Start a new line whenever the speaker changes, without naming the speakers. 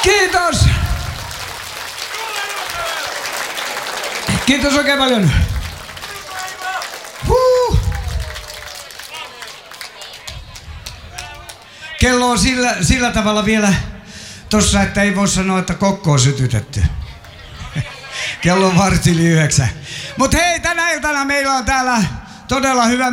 Kiitos! Kiitos oikein paljon. Kello on sillä tavalla vielä tossa, että ei voi sanoa, että kokko on sytytetty. Kello on 8:15. Mut hei, tänä iltana meillä on täällä todella hyvä